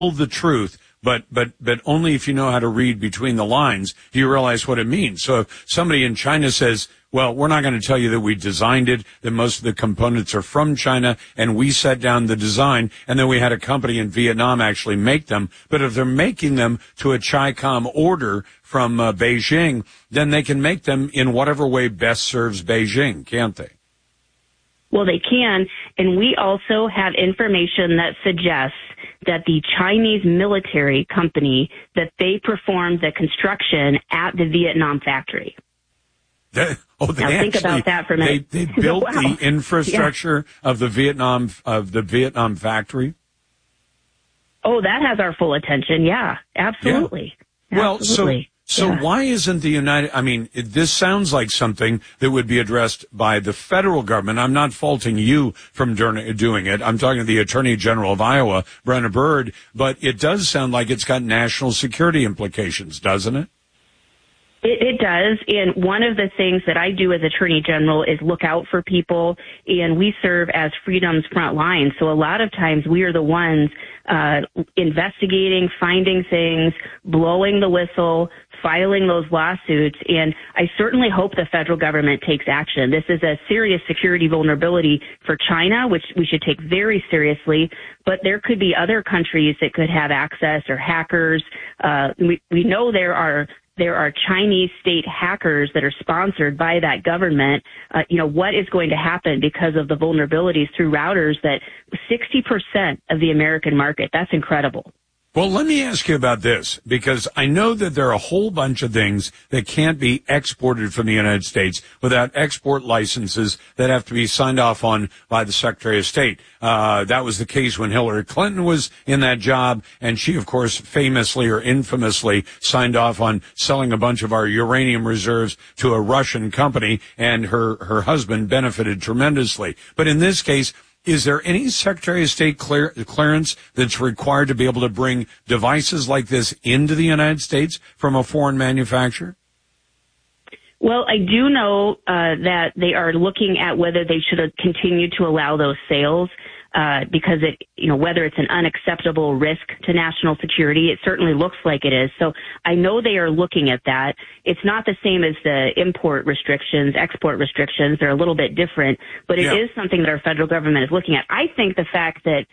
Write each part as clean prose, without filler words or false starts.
the truth, but only if you know how to read between the lines do you realize what it means. So if somebody in China says, well, we're not going to tell you that we designed it, that most of the components are from China, and we set down the design, and then we had a company in Vietnam actually make them. But if they're making them to a Chi-Com order from Beijing, then they can make them in whatever way best serves Beijing, can't they? Well, they can, and we also have information that suggests that the Chinese military company, that they performed the construction at the Vietnam factory. Now think about that for a minute. They built the infrastructure of the Vietnam factory? Oh, that has our full attention, yeah, absolutely. Yeah. Well, absolutely. So why isn't the this sounds like something that would be addressed by the federal government. I'm not faulting you from doing it. I'm talking to the Attorney General of Iowa, Brenna Bird, but it does sound like it's got national security implications, doesn't it? It does, and one of the things that I do as Attorney General is look out for people, and we serve as freedom's front line. So a lot of times we are the ones investigating, finding things, blowing the whistle, filing those lawsuits, and I certainly hope the federal government takes action. This is a serious security vulnerability for China, which we should take very seriously, but there could be other countries that could have access or hackers. We know there are Chinese state hackers that are sponsored by that government. What is going to happen because of the vulnerabilities through routers that 60% of the American market, that's incredible. Well, let me ask you about this, because I know that there are a whole bunch of things that can't be exported from the United States without export licenses that have to be signed off on by the Secretary of State. That was the case when Hillary Clinton was in that job, and she, of course, famously or infamously signed off on selling a bunch of our uranium reserves to a Russian company, and her husband benefited tremendously. But in this case, is there any Secretary of State clearance that's required to be able to bring devices like this into the United States from a foreign manufacturer? Well, I do know that they are looking at whether they should continue to allow those sales because whether it's an unacceptable risk to national security, it certainly looks like it is. So I know they are looking at that. It's not the same as the export restrictions. They're a little bit different, but it is something that our federal government is looking at. I think the fact that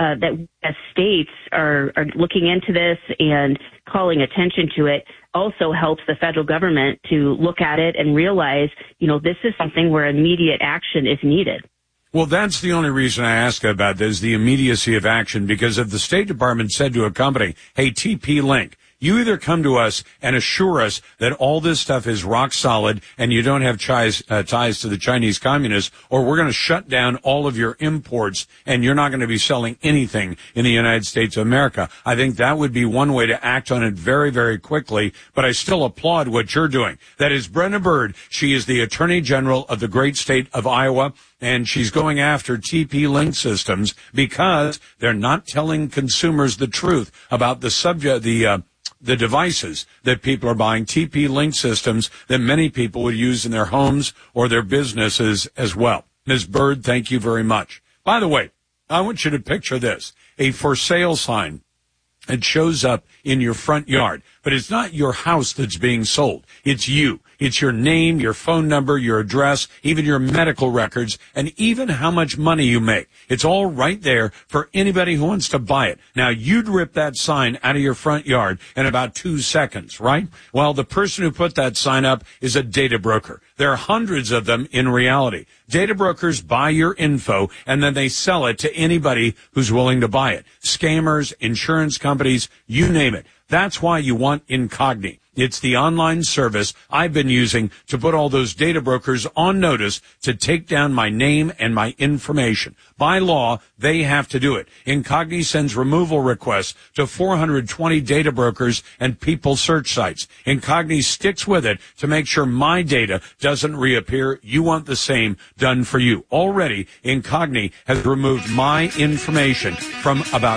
as states are looking into this and calling attention to it also helps the federal government to look at it and realize, this is something where immediate action is needed. Well, that's the only reason I ask about this, the immediacy of action, because if the State Department said to a company, hey, TP-Link, you either come to us and assure us that all this stuff is rock solid and you don't have ties to the Chinese communists, or we're going to shut down all of your imports and you're not going to be selling anything in the United States of America. I think that would be one way to act on it very, very quickly, but I still applaud what you're doing. That is Brenna Bird. She is the Attorney General of the great state of Iowa, and she's going after TP-Link systems because they're not telling consumers the truth about the subject, the devices that people are buying, TP-Link systems that many people would use in their homes or their businesses as well. Ms. Bird, thank you very much. By the way, I want you to picture this, a for sale sign. It shows up in your front yard, but it's not your house that's being sold. It's you. It's your name, your phone number, your address, even your medical records, and even how much money you make. It's all right there for anybody who wants to buy it. Now, you'd rip that sign out of your front yard in about 2 seconds, right? Well, the person who put that sign up is a data broker. There are hundreds of them in reality. Data brokers buy your info, and then they sell it to anybody who's willing to buy it. Scammers, insurance companies, you name it. That's why you want Incogni. It's the online service I've been using to put all those data brokers on notice to take down my name and my information. By law, they have to do it. Incogni sends removal requests to 420 data brokers and people search sites. Incogni sticks with it to make sure my data doesn't reappear. You want the same done for you. Already, Incogni has removed my information from about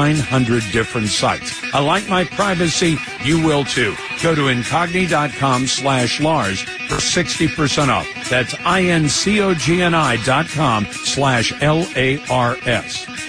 900 different sites. I like my privacy. You will too. Go to Incogni.com/Lars for 60% off. That's INCOGNI.com/LARS.